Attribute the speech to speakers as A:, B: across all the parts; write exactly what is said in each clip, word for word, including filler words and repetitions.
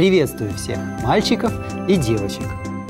A: Приветствую всех мальчиков и девочек.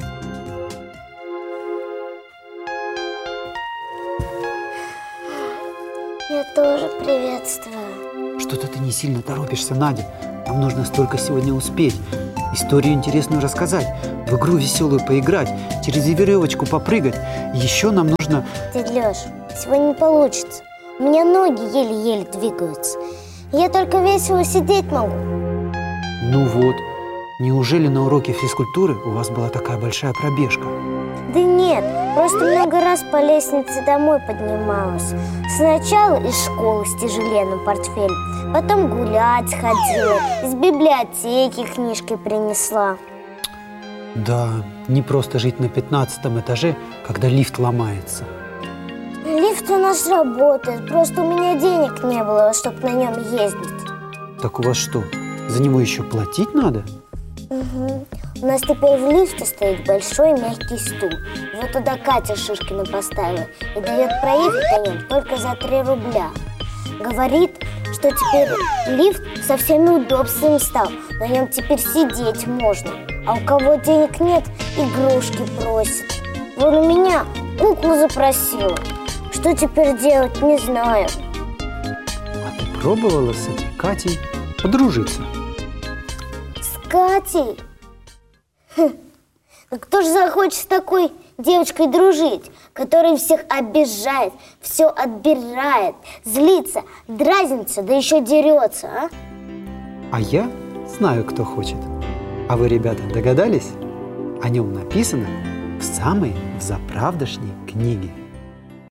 B: Я тоже приветствую.
A: Что-то ты не сильно торопишься, Надя. Нам нужно столько сегодня успеть. Историю интересную рассказать, в игру веселую поиграть, через веревочку попрыгать. Еще нам нужно...
B: Дядя Лёш, сегодня не получится. У меня ноги еле-еле двигаются. Я только весело сидеть могу.
A: Ну вот, неужели на уроке физкультуры у вас была такая большая пробежка?
B: Да нет, просто много раз по лестнице домой поднималась. Сначала из школы с тяжеленным портфелем, потом гулять ходила, из библиотеки книжки принесла.
A: Да, не просто жить на пятнадцатом этаже, когда лифт ломается.
B: Лифт у нас работает, просто у меня денег не было, чтобы на нем ездить.
A: Так у вас что, за него еще платить надо?
B: Угу. У нас теперь в лифте стоит большой мягкий стул. Его туда Катя Шишкина поставила и дает проехать на нем только за три рубля. Говорит, что теперь лифт со всеми удобствами стал. На нем теперь сидеть можно. А у кого денег нет, игрушки просит. Вон у меня куклу запросила. Что теперь делать, не знаю.
A: А ты пробовала с этой Катей подружиться?
B: С Катей? Хм. Ну кто же захочет с такой девочкой дружить, которая всех обижает, все отбирает, злится, дразнится, да еще дерется, а?
A: А я знаю, кто хочет. А вы, ребята, догадались? О нем написано в самой взаправдошней книге.